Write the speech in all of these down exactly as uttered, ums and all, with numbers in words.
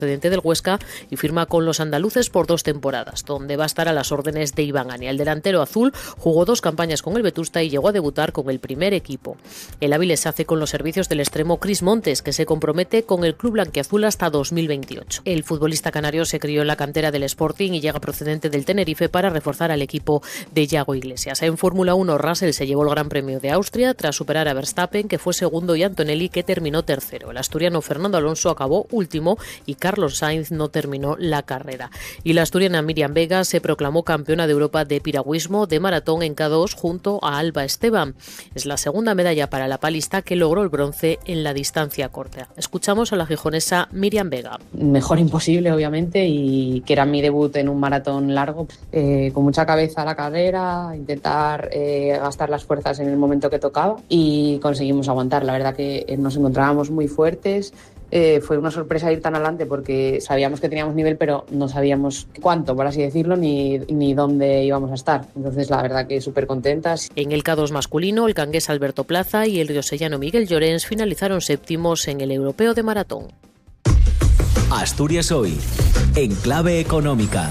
procedente del Huesca y firma con los andaluces por dos temporadas, donde va a estar a las órdenes de Iván Ania. El delantero azul jugó dos campañas con el Vetusta y llegó a debutar con el primer equipo. El Áviles se hace con los servicios del extremo Cris Montes, que se compromete con el club blanquiazul hasta dos mil veintiocho. El futbolista canario se crió en la cantera del Sporting y llega procedente del Tenerife para reforzar al equipo de Yago Iglesias. En Fórmula uno, Russell se llevó el Gran Premio de Austria tras superar a Verstappen, que fue segundo, y Antonelli, que terminó tercero. El asturiano Fernando Alonso acabó último y Carlos Sainz no terminó la carrera. Y la asturiana Miriam Vega se proclamó campeona de Europa de piragüismo de maratón en K dos junto a Alba Esteban. Es la segunda medalla para la palista, que logró el bronce en la distancia corta. Escuchamos a la gijonesa Miriam Vega. Mejor imposible, obviamente, y que era mi debut en un maratón largo. Eh, con mucha cabeza a la carrera, intentar eh, gastar las fuerzas en el momento que tocaba, y conseguimos aguantar. La verdad que nos encontrábamos muy fuertes. Eh, fue una sorpresa ir tan adelante porque sabíamos que teníamos nivel, pero no sabíamos cuánto, por así decirlo, ni, ni dónde íbamos a estar. Entonces, la verdad que súper contentas. En el K dos masculino, el cangués Alberto Plaza y el riosellano Miguel Llorens finalizaron séptimos en el europeo de maratón. Asturias Hoy, en clave económica.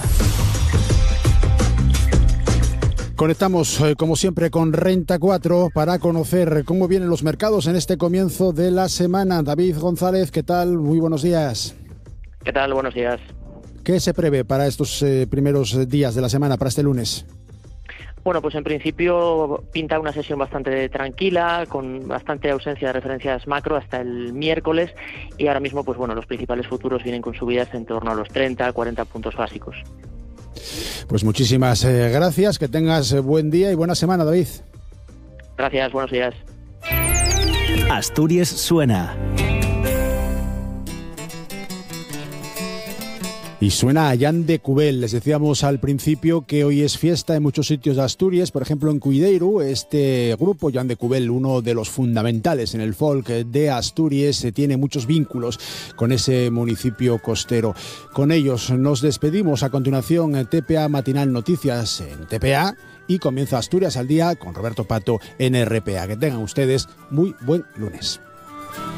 Conectamos, eh, como siempre, con Renta cuatro para conocer cómo vienen los mercados en este comienzo de la semana. David González, ¿qué tal? Muy buenos días. ¿Qué tal? Buenos días. ¿Qué se prevé para estos eh, primeros días de la semana, para este lunes? Bueno, pues en principio pinta una sesión bastante tranquila, con bastante ausencia de referencias macro hasta el miércoles, y ahora mismo, pues bueno, los principales futuros vienen con subidas en torno a los treinta, cuarenta puntos básicos. Pues muchísimas eh, gracias, que tengas eh, buen día y buena semana, David. Gracias, buenos días. Asturias suena. Y suena a Jan de Cubel. Les decíamos al principio que hoy es fiesta en muchos sitios de Asturias, por ejemplo en Cuideiru. Este grupo, Jan de Cubel, uno de los fundamentales en el folk de Asturias, tiene muchos vínculos con ese municipio costero. Con ellos nos despedimos. A continuación, T P A Matinal Noticias en T P A, y comienza Asturias al día con Roberto Pato en R P A. Que tengan ustedes muy buen lunes.